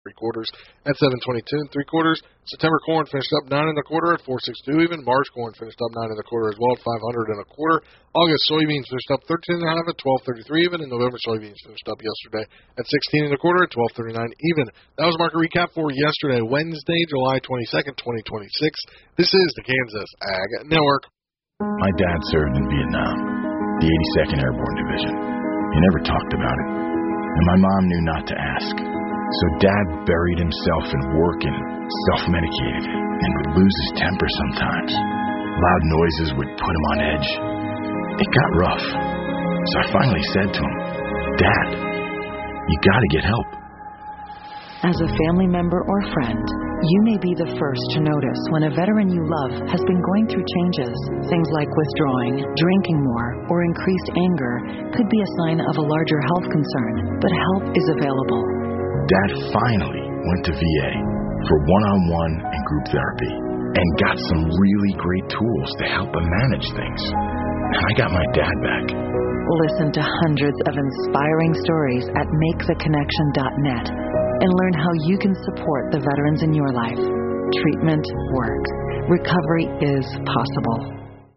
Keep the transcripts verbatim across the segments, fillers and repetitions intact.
three quarters at seven twenty-two and three quarters. September corn finished up nine and a quarter at four sixty-two even. March corn finished up nine and a quarter as well at five hundred and a quarter. August soybeans finished up thirteen and a half at twelve thirty-three even, and November soybeans finished up yesterday at sixteen and a quarter at twelve thirty-nine even. That was market recap for yesterday, Wednesday, July twenty-second, twenty twenty-six. This is the Kansas Ag Network. My dad served in Vietnam, the eighty-second Airborne Division. He never talked about it, and my mom knew not to ask. So Dad buried himself in work and self-medicated, and would lose his temper sometimes. Loud noises would put him on edge. It got rough, so I finally said to him, Dad, you gotta get help. As a family member or friend, you may be the first to notice when a veteran you love has been going through changes. Things like withdrawing, drinking more, or increased anger could be a sign of a larger health concern, but help is available. Dad finally went to V A for one-on-one and group therapy and got some really great tools to help him manage things. And I got my dad back. Listen to hundreds of inspiring stories at make the connection dot net and learn how you can support the veterans in your life. Treatment works. Recovery is possible.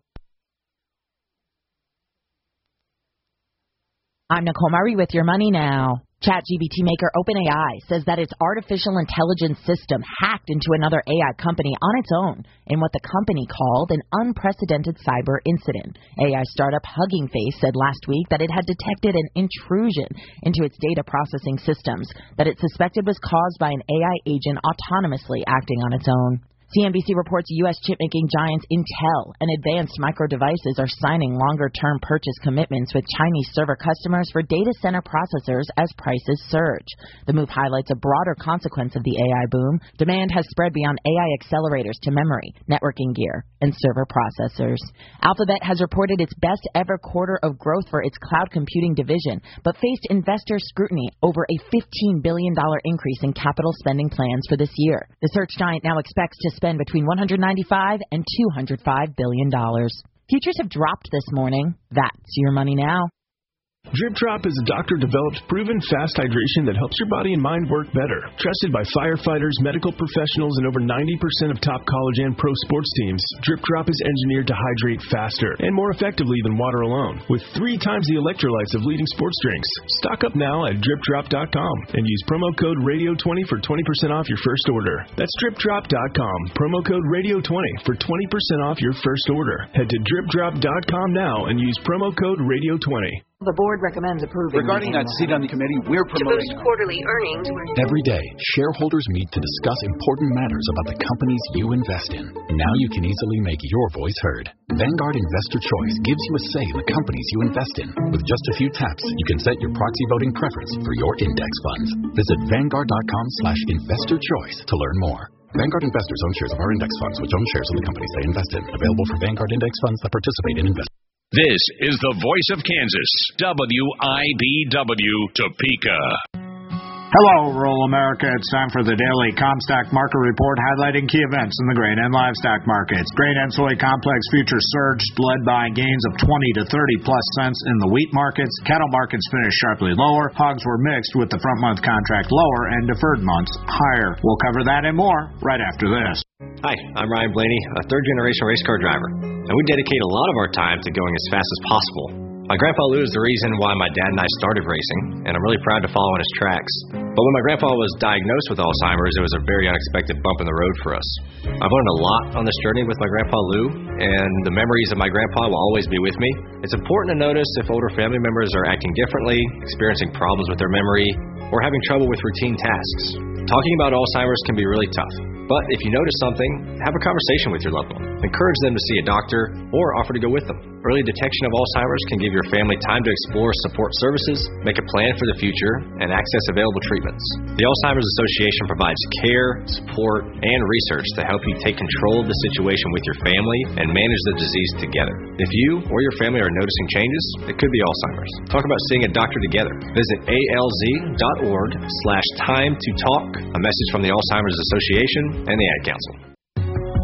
I'm Nicole Murray with Your Money Now. ChatGPT maker OpenAI says that its artificial intelligence system hacked into another A I company on its own in what the company called an unprecedented cyber incident. A I startup Hugging Face said last week that it had detected an intrusion into its data processing systems that it suspected was caused by an A I agent autonomously acting on its own. C N B C reports U S chipmaking giants Intel and Advanced Micro Devices are signing longer-term purchase commitments with Chinese server customers for data center processors as prices surge. The move highlights a broader consequence of the A I boom. Demand has spread beyond A I accelerators to memory, networking gear, and server processors. Alphabet has reported its best-ever quarter of growth for its cloud computing division, but faced investor scrutiny over a fifteen billion dollars increase in capital spending plans for this year. The search giant now expects to spend between one hundred ninety-five and two hundred five billion dollars. Futures have dropped this morning. That's Your Money Now. Drip Drop is a doctor-developed, proven fast hydration that helps your body and mind work better. Trusted by firefighters, medical professionals, and over ninety percent of top college and pro sports teams, Drip Drop is engineered to hydrate faster and more effectively than water alone, with three times the electrolytes of leading sports drinks. Stock up now at drip drop dot com and use promo code radio twenty for twenty percent off your first order. That's drip drop dot com, promo code radio twenty for twenty percent off your first order. Head to drip drop dot com now and use promo code radio twenty. The board recommends approving. Regarding that seat on the committee, we're promoting to boost quarterly earnings. Every day, shareholders meet to discuss important matters about the companies you invest in. Now you can easily make your voice heard. Vanguard Investor Choice gives you a say in the companies you invest in. With just a few taps, you can set your proxy voting preference for your index funds. Visit vanguard dot com slash investor choice to learn more. Vanguard investors own shares of our index funds, which own shares of the companies they invest in. Available for Vanguard index funds that participate in investment. This is the voice of Kansas, W I B W, Topeka. Hello, rural America. It's time for the daily Comstock Market Report highlighting key events in the grain and livestock markets. Grain and soy complex futures surged, led by gains of twenty to thirty plus cents in the wheat markets. Cattle markets finished sharply lower. Hogs were mixed with the front month contract lower and deferred months higher. We'll cover that and more right after this. Hi, I'm Ryan Blaney, a third-generation race car driver, and we dedicate a lot of our time to going as fast as possible. My grandpa Lou is the reason why my dad and I started racing, and I'm really proud to follow in his tracks. But when my grandpa was diagnosed with Alzheimer's, it was a very unexpected bump in the road for us. I've learned a lot on this journey with my grandpa Lou, and the memories of my grandpa will always be with me. It's important to notice if older family members are acting differently, experiencing problems with their memory, or having trouble with routine tasks. Talking about Alzheimer's can be really tough. But if you notice something, have a conversation with your loved one. Encourage them to see a doctor or offer to go with them. Early detection of Alzheimer's can give your family time to explore support services, make a plan for the future, and access available treatments. The Alzheimer's Association provides care, support, and research to help you take control of the situation with your family and manage the disease together. If you or your family are noticing changes, it could be Alzheimer's. Talk about seeing a doctor together. Visit A L Z dot org slash time to talk. A message from the Alzheimer's Association and the Ad Council.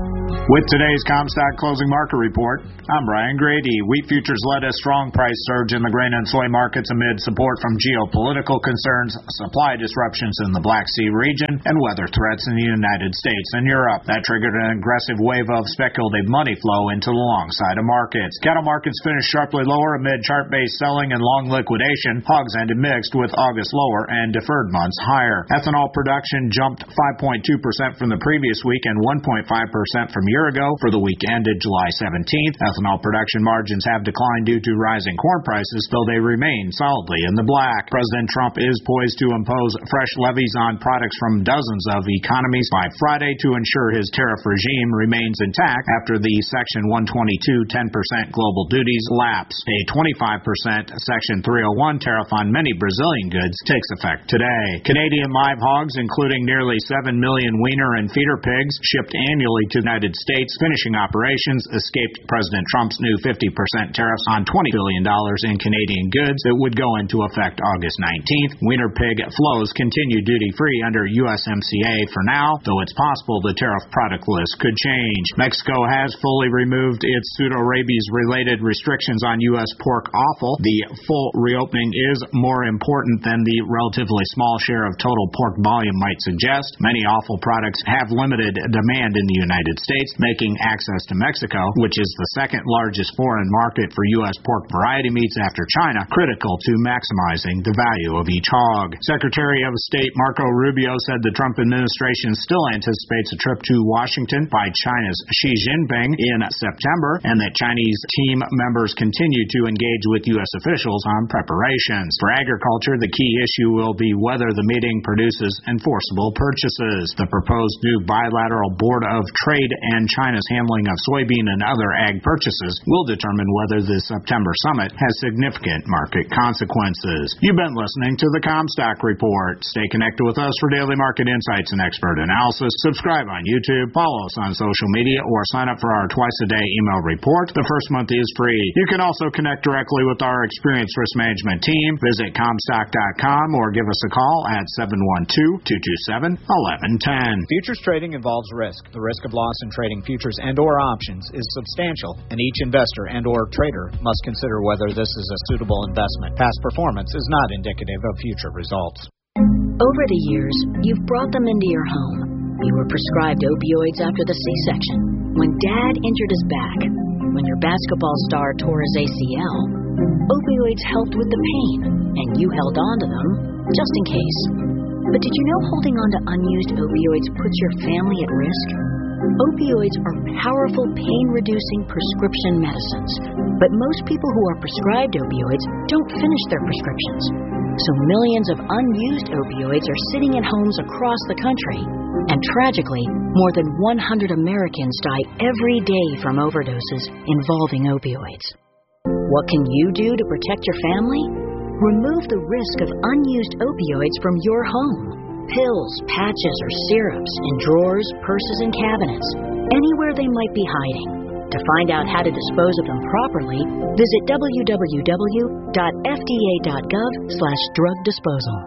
With today's Comstock Closing Market Report, I'm Brian Grady. Wheat futures led a strong price surge in the grain and soy markets amid support from geopolitical concerns, supply disruptions in the Black Sea region, and weather threats in the United States and Europe. That triggered an aggressive wave of speculative money flow into the long side of markets. Cattle markets finished sharply lower amid chart-based selling and long liquidation. Hogs ended mixed with August lower and deferred months higher. Ethanol production jumped five point two percent from the previous week and one point five percent from year ago. For the week ended July seventeenth, ethanol production margins have declined due to rising corn prices, though they remain solidly in the black. President Trump is poised to impose fresh levies on products from dozens of economies by Friday to ensure his tariff regime remains intact after the Section one twenty-two ten percent global duties lapse. A twenty-five percent Section three oh one tariff on many Brazilian goods takes effect today. Canadian live hogs, including nearly seven million weaner and feeder pigs shipped annually to the United States, finishing operations, escaped President Trump's new fifty percent tariffs on twenty billion dollars in Canadian goods that would go into effect August nineteenth. Weaner pig flows continue duty-free under U S M C A for now, though it's possible the tariff product list could change. Mexico has fully removed its pseudo-rabies-related restrictions on U S pork offal. The full reopening is more important than the relatively small share of total pork volume might suggest. Many offal products have limited demand in the United States, making access to Mexico, which is the second largest foreign market for U S pork variety meats after China, critical to maximizing the value of each hog. Secretary of State Marco Rubio said the Trump administration still anticipates a trip to Washington by China's Xi Jinping in September, and that Chinese team members continue to engage with U S officials on preparations. For agriculture, the key issue will be whether the meeting produces enforceable purchases. The proposed new bilateral Board of Trade and China's handling of soybean and other ag purchases will determine whether the September summit has significant market consequences. You've been listening to the Comstock Report. Stay connected with us for daily market insights and expert analysis. Subscribe on YouTube, follow us on social media, or sign up for our twice-a-day email report. The first month is free. You can also connect directly with our experienced risk management team. Visit Comstock dot com or give us a call at seven one two, two two seven, one one one zero. Futures trading involves risk. The risk of loss in trading futures and or options is substantial, and each investor and or trader must consider whether this is a suitable investment. Past performance is not indicative of future results. Over the years, you've brought them into your home. You were prescribed opioids after the C-section, when Dad injured his back, when your basketball star tore his A C L. Opioids helped with the pain, and you held on to them just in case. But did you know holding on to unused opioids puts your family at risk? Opioids are powerful pain-reducing prescription medicines, but most people who are prescribed opioids don't finish their prescriptions. So millions of unused opioids are sitting in homes across the country, and tragically, more than one hundred Americans die every day from overdoses involving opioids. What can you do to protect your family? Remove the risk of unused opioids from your home. Pills, patches, or syrups in drawers, purses, and cabinets, anywhere they might be hiding. To find out how to dispose of them properly, visit w w w dot f d a dot gov slash drug disposal.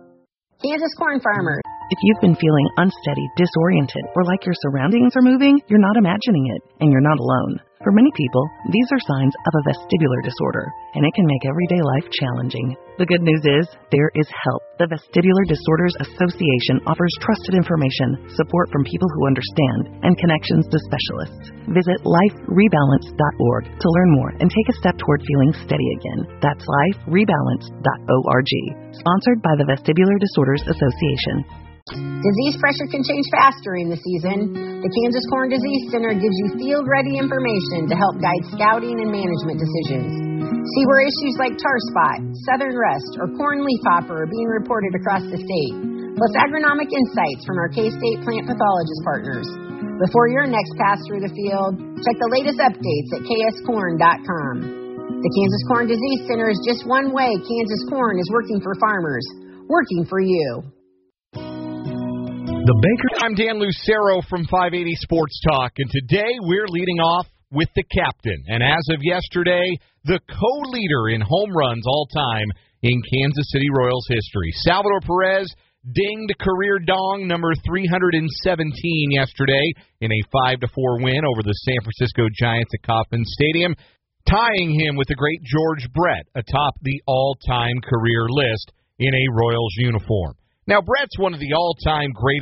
Kansas corn farmers. If you've been feeling unsteady, disoriented, or like your surroundings are moving, you're not imagining it, and you're not alone. For many people, these are signs of a vestibular disorder, and it can make everyday life challenging. The good news is, there is help. The Vestibular Disorders Association offers trusted information, support from people who understand, and connections to specialists. Visit life rebalance dot org to learn more and take a step toward feeling steady again. That's life rebalance dot org. Sponsored by the Vestibular Disorders Association. Disease pressure can change fast during the season. The Kansas Corn Disease Center gives you field-ready information to help guide scouting and management decisions. See where issues like tar spot, southern rust, or corn leafhopper are being reported across the state, plus agronomic insights from our K-State plant pathologist partners. Before your next pass through the field, check the latest updates at k s corn dot com. The Kansas Corn Disease Center is just one way Kansas corn is working for farmers, working for you. The Baker. I'm Dan Lucero from five eighty Sports Talk, and today we're leading off with the captain. And as of yesterday, the co-leader in home runs all time in Kansas City Royals history. Salvador Perez dinged career dong number three hundred seventeen yesterday in a five to four win over the San Francisco Giants at Kauffman Stadium, tying him with the great George Brett atop the all-time career list in a Royals uniform. Now, Brett's one of the all-time great